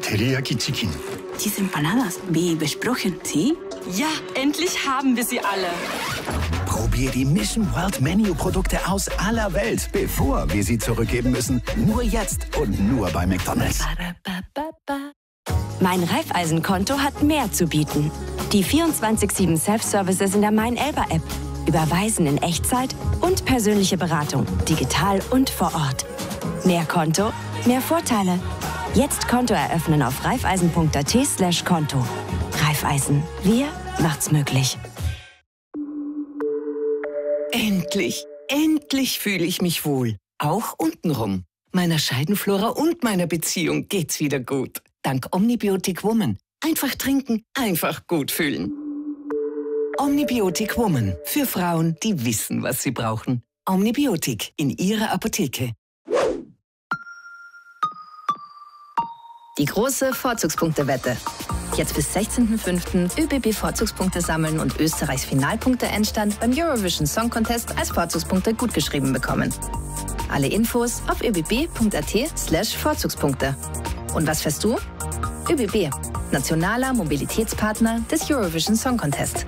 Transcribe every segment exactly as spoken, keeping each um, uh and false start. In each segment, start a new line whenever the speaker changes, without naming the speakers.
Teriyaki Chicken.
Diese Empanadas, wie besprochen, ¿sí?
Ja, endlich haben wir sie alle.
Probier die Mission World Menu Produkte aus aller Welt, bevor wir sie zurückgeben müssen. Nur jetzt und nur bei McDonald's.
Mein Raiffeisen-Konto hat mehr zu bieten. Die vierundzwanzig sieben Self-Services in der Mein-Elba-App. Überweisen in Echtzeit und persönliche Beratung, digital und vor Ort. Mehr Konto, mehr Vorteile. Jetzt Konto eröffnen auf raiffeisen.at slash Konto. Raiffeisen. Wir macht's möglich.
Endlich, endlich fühle ich mich wohl. Auch untenrum. Meiner Scheidenflora und meiner Beziehung geht's wieder gut. Dank Omnibiotic Woman. Einfach trinken, einfach gut fühlen. Omnibiotic Woman. Für Frauen, die wissen, was sie brauchen. Omnibiotic in ihrer Apotheke.
Die große Vorzugspunktewette. Jetzt bis sechzehnten fünften ÖBB Vorzugspunkte sammeln und Österreichs Finalpunkte-Endstand beim Eurovision Song Contest als Vorzugspunkte gutgeschrieben bekommen. Alle Infos auf öbb.at slash Vorzugspunkte. Und was fährst du? ÖBB, nationaler Mobilitätspartner des Eurovision Song Contest.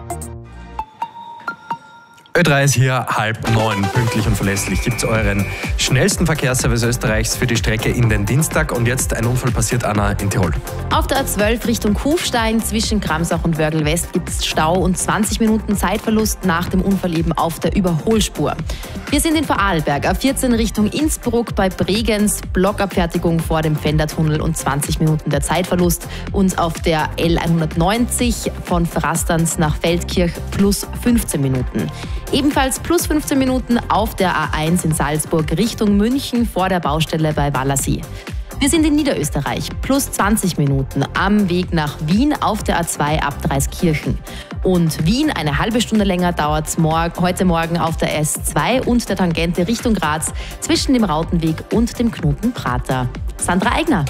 Ö drei ist hier halb neun, pünktlich und verlässlich. Gibt es euren schnellsten Verkehrsservice Österreichs für die Strecke in den Dienstag. Und jetzt ein Unfall passiert, Anna, in Tirol.
Auf der A zwölf Richtung Kufstein zwischen Kramsach und Wörgl West gibt es Stau und zwanzig Minuten Zeitverlust nach dem Unfall eben auf der Überholspur. Wir sind in Vorarlberg, A vierzehn Richtung Innsbruck bei Bregenz, Blockabfertigung vor dem Pfändertunnel und zwanzig Minuten der Zeitverlust. Und auf der L hundertneunzig von Frastanz nach Feldkirch plus fünfzehn Minuten. Ebenfalls plus fünfzehn Minuten auf der A eins in Salzburg Richtung München vor der Baustelle bei Wallersee. Wir sind in Niederösterreich, plus zwanzig Minuten am Weg nach Wien auf der A zwei ab Dreiskirchen. Und Wien eine halbe Stunde länger dauert es morgen, heute Morgen auf der S zwei und der Tangente Richtung Graz zwischen dem Rautenweg und dem Knoten Prater. Sandra Eigner.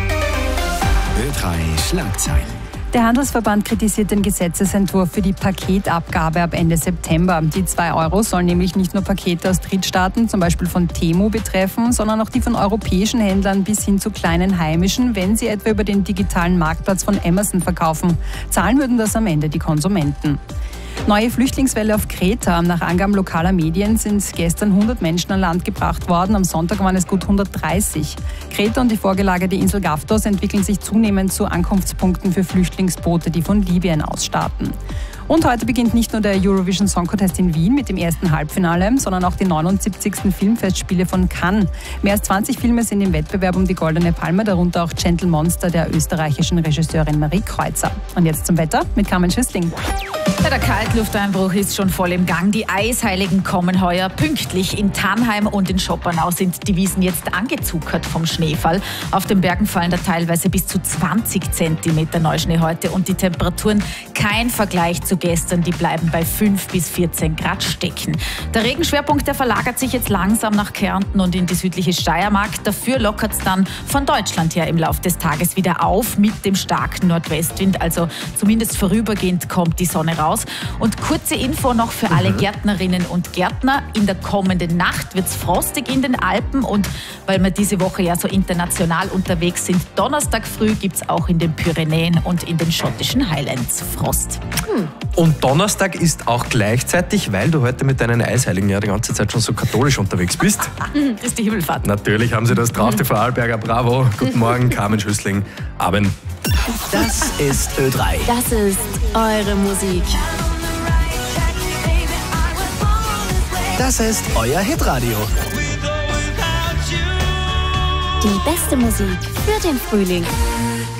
Ö drei Schlagzeilen.
Der Handelsverband kritisiert den Gesetzesentwurf für die Paketabgabe ab Ende September. Die zwei Euro sollen nämlich nicht nur Pakete aus Drittstaaten, zum Beispiel von Temu, betreffen, sondern auch die von europäischen Händlern bis hin zu kleinen heimischen, wenn sie etwa über den digitalen Marktplatz von Amazon verkaufen. Zahlen würden das am Ende die Konsumenten. Neue Flüchtlingswelle auf Kreta. Nach Angaben lokaler Medien sind gestern hundert Menschen an Land gebracht worden. Am Sonntag waren es gut hundertdreißig. Kreta und die vorgelagerte Insel Gaftos entwickeln sich zunehmend zu Ankunftspunkten für Flüchtlingsboote, die von Libyen aus starten. Und heute beginnt nicht nur der Eurovision Song Contest in Wien mit dem ersten Halbfinale, sondern auch die neunundsiebzigsten Filmfestspiele von Cannes. Mehr als zwanzig Filme sind im Wettbewerb um die Goldene Palme, darunter auch Gentle Monster der österreichischen Regisseurin Marie Kreuzer. Und jetzt zum Wetter mit Carmen Schüssling.
Ja, der Kaltlufteinbruch ist schon voll im Gang. Die Eisheiligen kommen heuer pünktlich. In Tannheim und in Schoppernau sind die Wiesen jetzt angezuckert vom Schneefall. Auf den Bergen fallen da teilweise bis zu zwanzig Zentimeter Neuschnee heute und die Temperaturen kein Vergleich zu gestern. Die bleiben bei fünf bis vierzehn Grad stecken. Der Regenschwerpunkt, der verlagert sich jetzt langsam nach Kärnten und in die südliche Steiermark. Dafür lockert es dann von Deutschland her im Laufe des Tages wieder auf mit dem starken Nordwestwind. Also zumindest vorübergehend kommt die Sonne raus. Und kurze Info noch für alle Gärtnerinnen und Gärtner. In der kommenden Nacht wird es frostig in den Alpen und weil wir diese Woche ja so international unterwegs sind, Donnerstag früh gibt es auch in den Pyrenäen und in den schottischen Highlands Frost.
Hm. Und Donnerstag ist auch gleichzeitig, weil du heute mit deinen Eisheiligen ja die ganze Zeit schon so katholisch unterwegs bist.
Das ist die Himmelfahrt.
Natürlich haben sie das drauf, die Vorarlberger. Bravo. Guten Morgen, Carmen Schüssling. Abend.
Das ist Ö drei.
Das ist eure Musik.
Das ist euer Hitradio.
Die beste Musik für den Frühling.